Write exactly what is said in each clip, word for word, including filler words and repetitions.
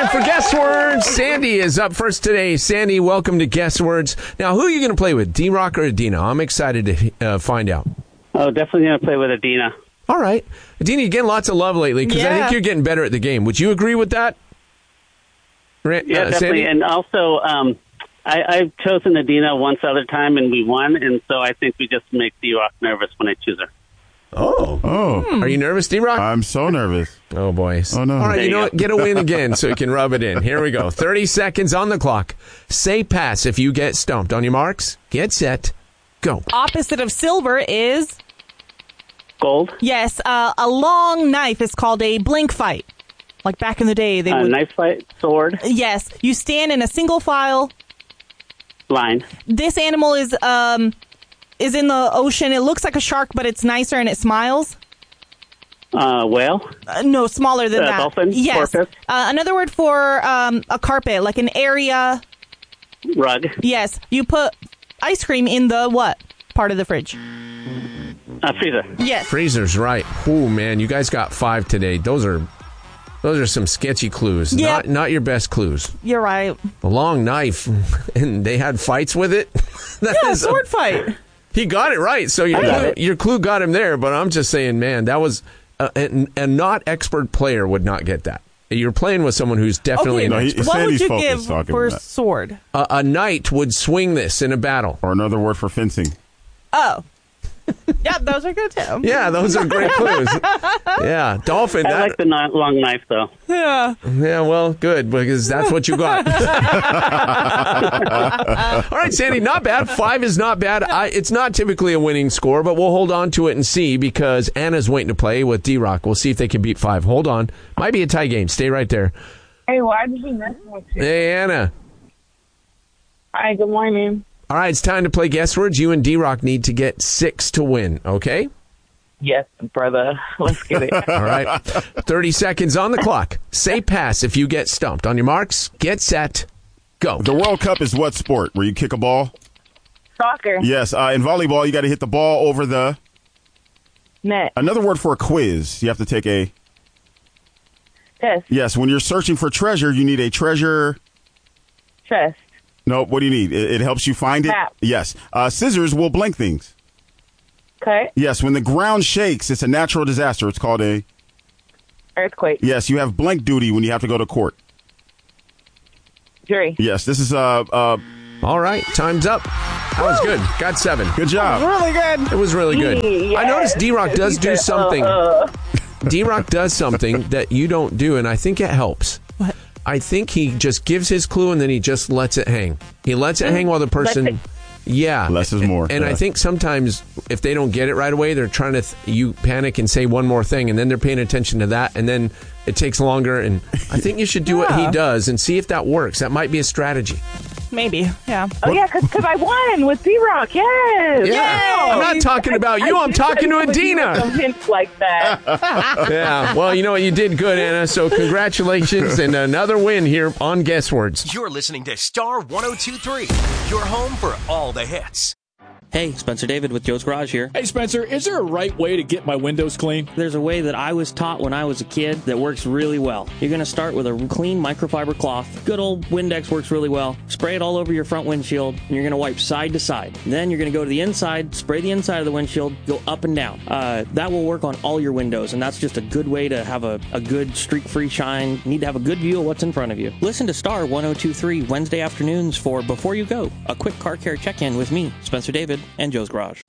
time for Guess Words. Sandy is up first today. Sandy, welcome to Guess Words. Now, who are you going to play with, D-Rock or Adina? I'm excited to uh, find out. Oh, definitely going to play with Adina. All right. Adina, you're getting lots of love lately because Yeah. I think you're getting better at the game. Would you agree with that? Ra- Yeah, uh, definitely. Sandy? And also, um, I, I've chosen Adina once other time, and we won. And so I think we just make D-Rock nervous when I choose her. Oh. Oh. Are you nervous, D-Rock? I'm so nervous. Oh, boy. Oh, no. All right, There you know you what? Get a win again so you can rub it in. Here we go. thirty seconds on the clock. Say pass if you get stumped. On your marks, get set, go. Opposite of silver is, Gold, yes, uh, a long knife is called a blink fight. Like back in the day, they uh, would. knife fight, sword, Yes, you stand in a single file. line, This animal is um is in the ocean. It looks like a shark, but it's nicer and it smiles. uh, whale, Uh, no, smaller than Uh, that. dolphin? Yes. Porpoise? Uh, another word for um, a carpet, like an area. rug, Yes, you put ice cream in the what part of the fridge? uh, freezer. Yes. Freezer's right. Ooh, man, you guys got five today. Those are those are some sketchy clues. Yep. Not not your best clues. You're right. A long knife, and they had fights with it. That Yeah, is a- sword fight. he got it right. So your got clue, it. your clue got him there. But I'm just saying, man, that was a, a, a not expert player would not get that. You're playing with someone who's definitely Okay, an No, he- expert. what would Sandy's you focused give talking for about. sword? A, a knight would swing this in a battle. Or another word for fencing. Oh. Yeah, those are good too. Yeah, those are great clues. Yeah, dolphin. I That, like the non- long knife, though. Yeah. yeah, well, good because that's what you got. All right, Sandy, not bad. Five is not bad. I, it's not typically a winning score, but we'll hold on to it and see because Anna's waiting to play with D-Rock. We'll see if they can beat five. Hold on. Might be a tie game. Stay right there. Hey, why did you mess with you? Hey, Anna. Hi, good morning. All right, it's time to play Guess Words. You and D-Rock need to get six to win, okay? Yes, brother. Let's get it. All right. thirty seconds on the clock. Say pass if you get stumped. On your marks, get set, go. The World Cup is what sport? Where you kick a ball? Soccer. Yes. Uh, in volleyball, you got to hit the ball over the... Net. Another word for a quiz. You have to take a... Test. Yes, when you're searching for treasure, you need a treasure... Chest. No, what do you need? It, it helps you find it? Map. Yes. Uh, scissors will blink things. Cut. Yes, when the ground shakes, it's a natural disaster. It's called a... Earthquake. Yes, you have blank duty when you have to go to court. Jury. Yes, this is... Uh, uh, All right, time's up. That was good. Got seven. good job. Really good. It was really good. I noticed D-Rock does do something. Uh, D-Rock does something that you don't do, and I think it helps. What? I think he just gives his clue and then he just lets it hang. He lets it hang while the person... Lets Yeah. Less is more. And Yeah. I think sometimes if they don't get it right away, they're trying to... Th- you panic and say one more thing, and then they're paying attention to that, and then it takes longer. And I think you should do what he Yeah. does and see if that works. That might be a strategy. Maybe. Yeah. oh, yeah, because I won with D-Rock. Yes. Yeah. I'm not talking about you. I'm talking to Some Adina. hints like that. Yeah. Well, you know what? You did good, Anna. So congratulations and another win here on Guess Words. You're listening to Star one oh two point three, your home for all the hits. Hey, Spencer David with Joe's Garage here. Hey, Spencer, is there a right way to get my windows clean? There's a way that I was taught when I was a kid that works really well. You're going to start with a clean microfiber cloth. Good old Windex works really well. Spray it all over your front windshield, and you're going to wipe side to side. Then you're going to go to the inside, spray the inside of the windshield, go up and down. Uh, that will work on all your windows, and that's just a good way to have a, a good streak-free shine. You need to have a good view of what's in front of you. Listen to Star one oh two point three Wednesday afternoons for Before You Go, a quick car care check-in with me, Spencer David, and Joe's Garage.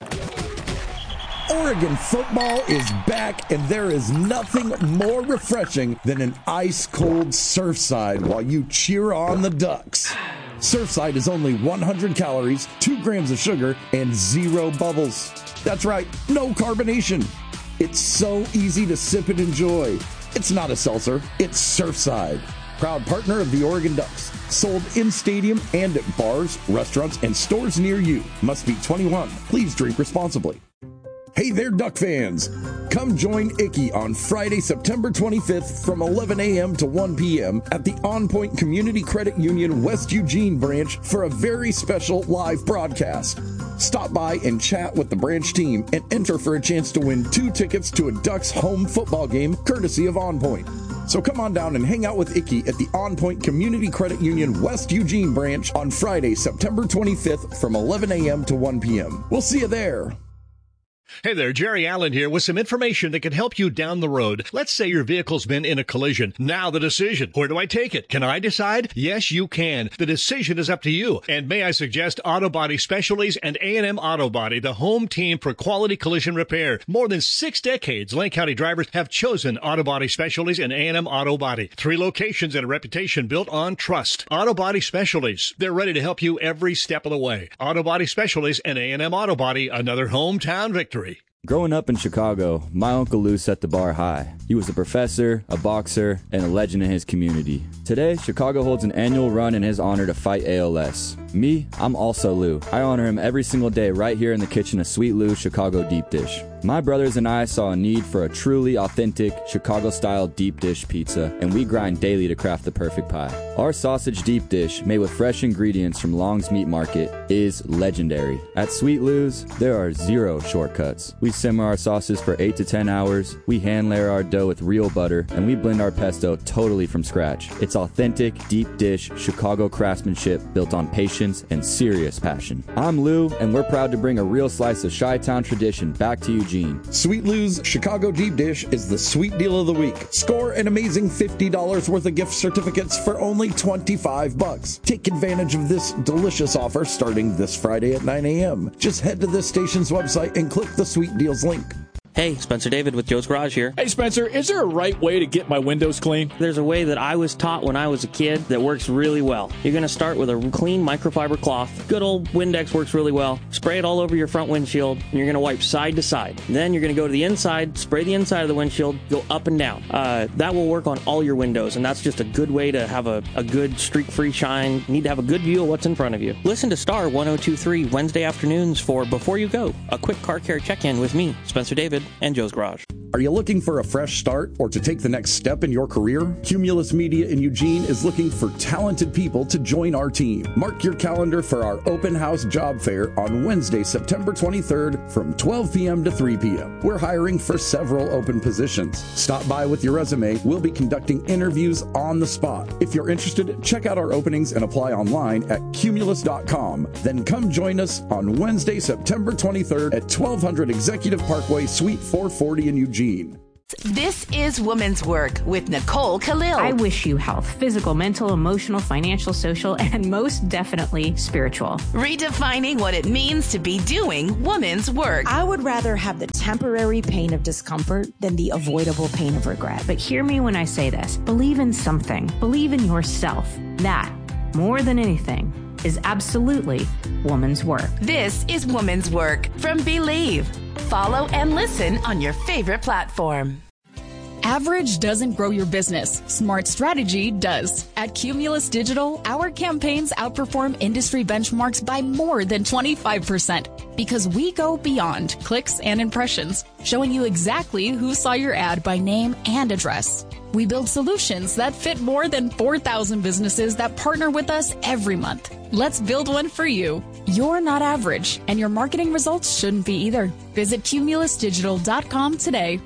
Oregon football is back, and there is nothing more refreshing than an ice-cold Surfside while you cheer on the Ducks. Surfside is only one hundred calories, two grams of sugar, and zero bubbles. That's right, no carbonation. It's so easy to sip and enjoy. It's not a seltzer, it's Surfside. Proud partner of the Oregon Ducks. Sold in stadium and at bars, restaurants, and stores near you. Must be twenty-one. Please drink responsibly. Hey there, Duck fans. Come join Icky on Friday, September twenty-fifth from eleven a.m. to one p.m. at the On Point Community Credit Union West Eugene branch for a very special live broadcast. Stop by and chat with the branch team and enter for a chance to win two tickets to a Ducks home football game courtesy of On Point. So come on down and hang out with Icky at the On Point Community Credit Union West Eugene branch on Friday, September twenty-fifth from eleven a.m. to one p.m. We'll see you there. Hey there, Jerry Allen here with some information that can help you down the road. Let's say your vehicle's been in a collision. Now the decision. Where do I take it? Can I decide? Yes, you can. The decision is up to you. And may I suggest Auto Body Specialties and A and M Auto Body, the home team for quality collision repair. More than six decades, Lane County drivers have chosen Auto Body Specialties and A and M Auto Body. Three locations and a reputation built on trust. Auto Body Specialties. They're ready to help you every step of the way. Auto Body Specialties and A and M Auto Body, another hometown victory. Growing up in Chicago, my Uncle Lou set the bar high. He was a professor, a boxer, and a legend in his community. Today, Chicago holds an annual run in his honor to fight A L S. Me, I'm also Lou. I honor him every single day right here in the kitchen of Sweet Lou Chicago Deep Dish. My brothers and I saw a need for a truly authentic Chicago-style deep dish pizza, and we grind daily to craft the perfect pie. Our sausage deep dish, made with fresh ingredients from Long's Meat Market, is legendary. At Sweet Lou's, there are zero shortcuts. We simmer our sauces for eight to ten hours, we hand layer our dough with real butter, and we blend our pesto totally from scratch. It's authentic, deep dish, Chicago craftsmanship built on patience and serious passion. I'm Lou, and we're proud to bring a real slice of Chi-Town tradition back to Eugene. Sweet Lou's Chicago Deep Dish is the sweet deal of the week. Score an amazing fifty dollars worth of gift certificates for only twenty-five bucks. Take advantage of this delicious offer starting this Friday at nine a.m. Just head to this station's website and click the Sweet Deals link. Hey, Spencer David with Joe's Garage here. Hey, Spencer, is there a right way to get my windows clean? There's a way that I was taught when I was a kid that works really well. You're going to start with a clean microfiber cloth. Good old Windex works really well. Spray it all over your front windshield, and you're going to wipe side to side. Then you're going to go to the inside, spray the inside of the windshield, go up and down. Uh, that will work on all your windows, and that's just a good way to have a, a good streak-free shine. You need to have a good view of what's in front of you. Listen to Star one oh two point three Wednesday afternoons for Before You Go, a quick car care check-in with me, Spencer David, and Joe's Garage. Are you looking for a fresh start or to take the next step in your career? Cumulus Media in Eugene is looking for talented people to join our team. Mark your calendar for our open house job fair on Wednesday, September twenty-third from twelve p.m. to three p.m. We're hiring for several open positions. Stop by with your resume. We'll be conducting interviews on the spot. If you're interested, check out our openings and apply online at cumulus dot com. Then come join us on Wednesday, September twenty-third at twelve hundred Executive Parkway, Suite four forty in Eugene. This is Woman's Work with Nicole Khalil. I wish you health, physical, mental, emotional, financial, social, and most definitely spiritual. Redefining what it means to be doing woman's work. I would rather have the temporary pain of discomfort than the avoidable pain of regret. But hear me when I say this. Believe in something. Believe in yourself. That, more than anything, is absolutely woman's work. This is Woman's Work from Believe. Follow and listen on your favorite platform. Average doesn't grow your business. Smart strategy does. At Cumulus Digital, our campaigns outperform industry benchmarks by more than twenty-five percent because we go beyond clicks and impressions, showing you exactly who saw your ad by name and address. We build solutions that fit more than four thousand businesses that partner with us every month. Let's build one for you. You're not average, and your marketing results shouldn't be either. Visit cumulus digital dot com today.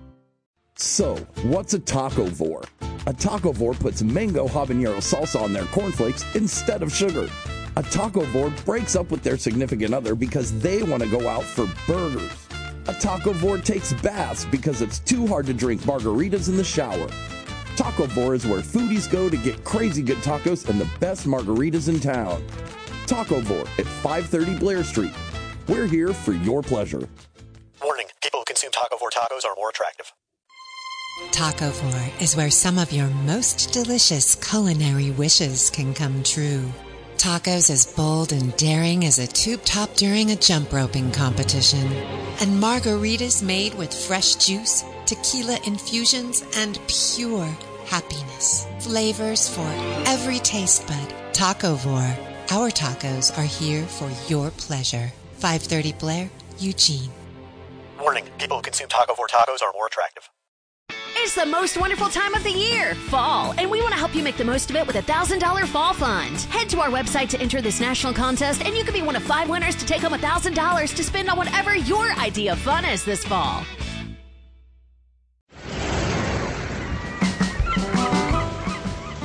So, what's a tacovore? A tacovore puts mango habanero salsa on their cornflakes instead of sugar. A tacovore breaks up with their significant other because they want to go out for burgers. A tacovore takes baths because it's too hard to drink margaritas in the shower. Tacovore is where foodies go to get crazy good tacos and the best margaritas in town. Tacovore at five thirty Blair Street. We're here for your pleasure. Warning, people who consume Tacovore tacos are more attractive. Tacovore is where some of your most delicious culinary wishes can come true. Tacos as bold and daring as a tube top during a jump roping competition. And margaritas made with fresh juice, tequila infusions, and pure happiness. Flavors for every taste bud. Tacovore. Our tacos are here for your pleasure. five thirty Blair, Eugene. Warning, people who consume Tacovore tacos are more attractive. It's the most wonderful time of the year, fall, and we want to help you make the most of it with a one thousand dollars Fall Fund. Head to our website to enter this national contest, and you could be one of five winners to take home one thousand dollars to spend on whatever your idea of fun is this fall.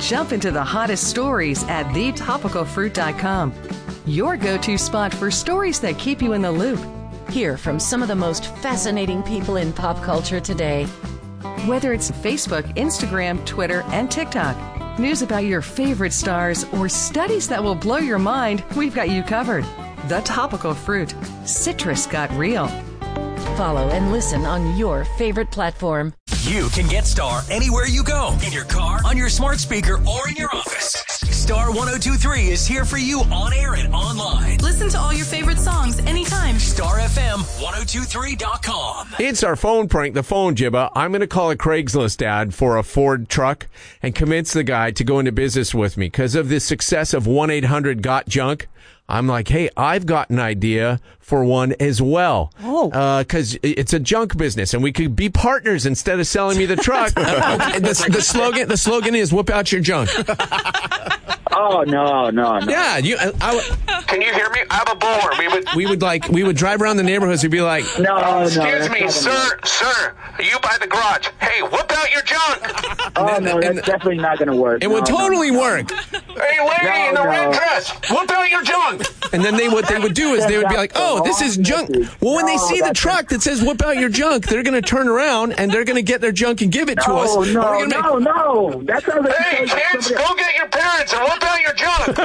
Jump into the hottest stories at the topical fruit dot com. Your go-to spot for stories that keep you in the loop. Hear from some of the most fascinating people in pop culture today. Whether it's Facebook, Instagram, Twitter, and TikTok, news about your favorite stars, or studies that will blow your mind, we've got you covered. The Topical Fruit. Citrus got real. Follow and listen on your favorite platform. You can get Star anywhere you go. In your car, on your smart speaker, or in your office. Star one oh two point three is here for you on air and online. Listen to all your favorite songs anytime. Star F M one oh two three dot com. It's our phone prank, the phone jibba. I'm going to call a Craigslist ad for a Ford truck and convince the guy to go into business with me. Because of the success of one eight hundred got junk, I'm like, hey, I've got an idea for one as well. Oh. Because uh, it's a junk business, and we could be partners instead of selling me the truck. uh, the, the slogan the slogan is, whip out your junk. Oh, no, no, no. Yeah. You, I, I, Can you hear me? I have a blower. We would... we would like, we would drive around the neighborhoods and be like, No, no. Excuse me, that's sir, not sir. Are you by the garage? Hey, whip out your junk. gonna- Oh, no, that's and- definitely not going to work. it No, would no, totally no. work. Hey, lady No, in the no. red dress, whip out your junk. And then they what they would do is they would be like, oh, this is junk. Well, when they No, see the that's- truck that says whip out your junk, they're going to turn around and they're going to get their junk and give it to us. No, And no, we're gonna no, no. That sounds like Hey, kids, go get your parents and whip out your junk.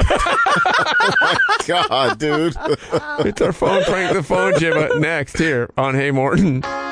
God, dude. It's our phone prank, the phone jibba, next here on Hey Morton.